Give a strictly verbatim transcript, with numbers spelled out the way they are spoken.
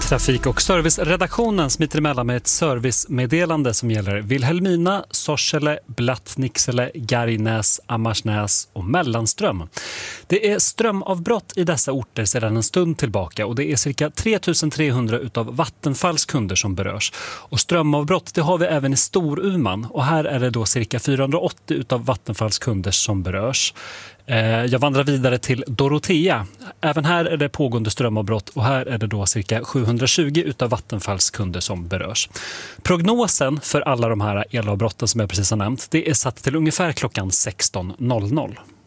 Trafik- och serviceredaktionen smiter emellan med ett servicemeddelande som gäller Vilhelmina, Sorsele, Blattnicksele, Gargnäs, Ammarsnäs och Mellanström. Det är strömavbrott i dessa orter sedan en stund tillbaka och det är cirka tre tusen trehundra utav Vattenfalls kunder som berörs. Och strömavbrott det har vi även i Storuman och här är det då cirka fyrahundraåttio utav Vattenfalls kunder som berörs. Jag vandrar vidare till Dorotea. Även här är det pågående strömavbrott och här är det då cirka sjuhundratjugo utav Vattenfalls kunder som berörs. Prognosen för alla de här elavbrotten som jag precis har nämnt, det är satt till ungefär klockan sexton noll noll.